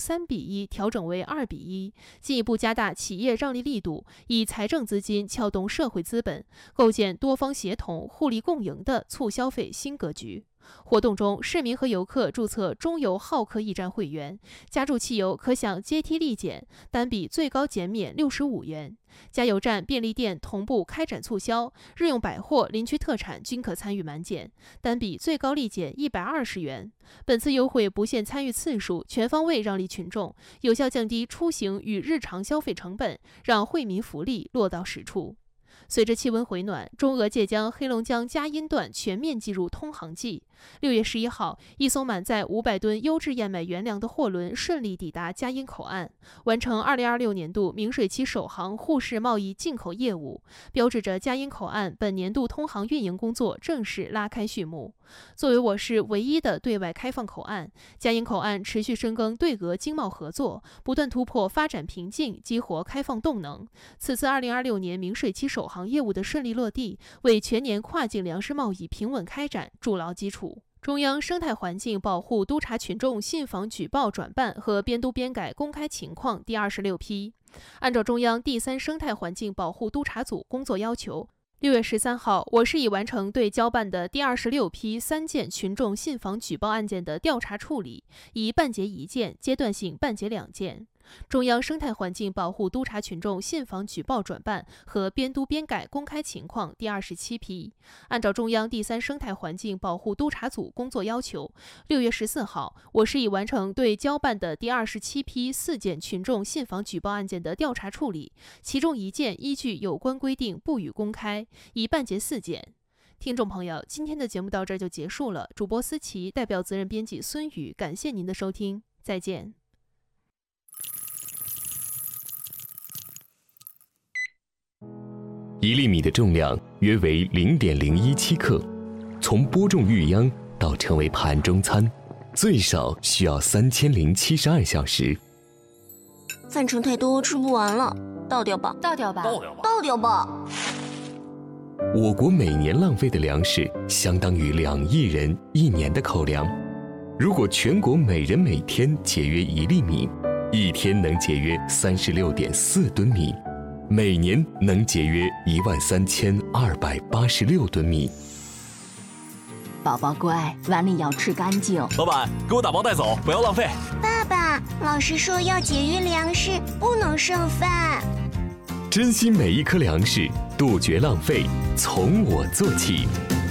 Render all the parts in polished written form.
3:1调整为2:1，进一步加大企业让利力度，以财政资金撬动社会资本，构建多方协同、互利共赢的促消费新格局。活动中，市民和游客注册中油浩客驿站会员，加注汽油可享阶梯立减，单笔最高减免65元。加油站、便利店同步开展促销，日用百货、林区特产均可参与满减，单笔最高立减120元。本次优惠不限参与次数，全方位让利群众，有效降低出行与日常消费成本，让惠民福利落到实处。随着气温回暖，中俄借江黑龙江佳音段全面进入通航季。6月11号，一艘满载500吨优质燕麦原粮的货轮顺利抵达佳音口岸，完成2026年度明水期首航沪市贸易进口业务，标志着佳音口岸本年度通航运营工作正式拉开序幕。作为我市唯一的对外开放口岸，佳音口岸持续深耕对俄经贸合作，不断突破发展瓶颈，激活开放动能。此次2026年明水期首航业务的顺利落地，为全年跨境粮食贸易平稳开展筑牢基础。中央生态环境保护督察群众信访举报转办和编督编改公开情况第26批，按照中央第3生态环境保护督察组工作要求，6月13号，我市已完成对交办的第26批3件群众信访举报案件的调查处理，已办结1件，阶段性办结2件。中央生态环境保护督察群众信访举报转办和编督编改公开情况第27批，按照中央第3生态环境保护督察组工作要求，6月14号，我市已完成对交办的第27批4件群众信访举报案件的调查处理，其中1件依据有关规定不予公开，已办结4件。听众朋友，今天的节目到这儿就结束了。主播思琪代表责任编辑孙宇，感谢您的收听，再见。 1粒米的重量约为0.017克，从播种育秧到成为盘中餐，最少需要3072小时。 饭盛太多，吃不完了，倒掉吧， 倒掉吧， 倒掉吧。 我国每年浪费的粮食相当于2亿人1年的口粮。如果全国每人每天节约1粒米，一天能节约36.4吨米，每年能节约13286吨米。 宝宝乖，碗里要吃干净。 老板，给我打包带走，不要浪费。 爸爸，老师说要节约粮食，不能剩饭。 珍惜每一颗粮食，杜绝浪费，从我做起。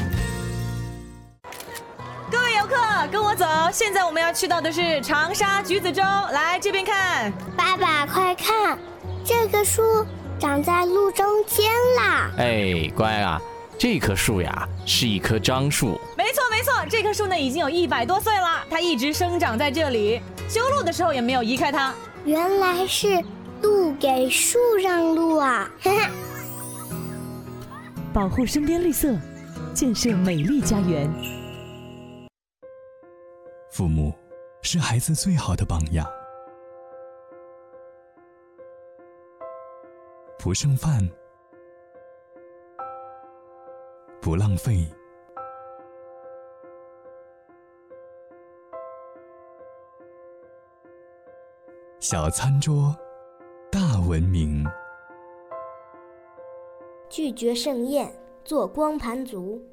各位游客，跟我走，现在我们要去到的是长沙橘子洲，来这边看。 爸爸，快看，这棵树长在路中间啦！ 哎，乖啊，这棵树呀是一棵樟树。 没错，这棵树呢已经有100多岁了，它一直生长在这里，修路的时候也没有移开它。 原来是路给树让路啊！ 保护身边绿色，建设美丽家园。 父母是孩子最好的榜样。不剩饭，不浪费，小餐桌，大文明。 拒绝盛宴，做光盘族。